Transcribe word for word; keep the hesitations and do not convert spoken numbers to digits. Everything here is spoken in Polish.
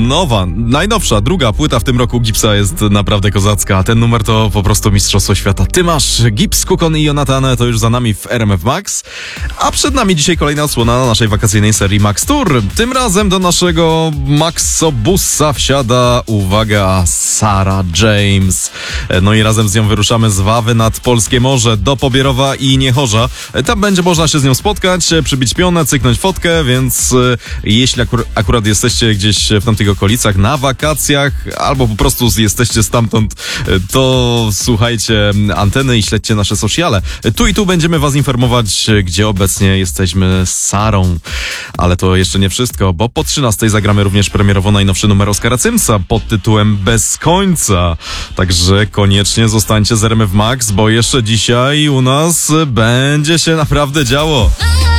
nowa, najnowsza, druga płyta w tym roku Gipsa jest naprawdę kozacka, a ten numer to po prostu mistrzostwo świata. Ty masz Gips, Kukon i Jonathan, to już za nami w R M F Max, a przed nami dzisiaj kolejna odsłona na naszej wakacyjnej serii Max Tour. Tym razem do naszego Maxobusa wsiada, uwaga, Sarah James. No i razem z nią wyruszamy z Wawy nad Polskie Morze do Pobierowa i Niechorza. Tam będzie można się z nią spotkać, przybić pionę, cyknąć fotkę, więc jeśli akur- akurat jesteście gdzieś w tamtych okolicach na wakacjach, albo po prostu jesteście stamtąd, to słuchajcie anteny i śledźcie nasze sociale. Tu i tu będziemy was informować, gdzie obecnie jesteśmy z Sarą. Ale to jeszcze nie wszystko, bo po trzynastej zagramy również premierowo najnowszy numer Oskara Cymsa pod tytułem Bez końca. Także koniecznie zostańcie z R M F Max, bo jeszcze dzisiaj u nas będzie się naprawdę działo.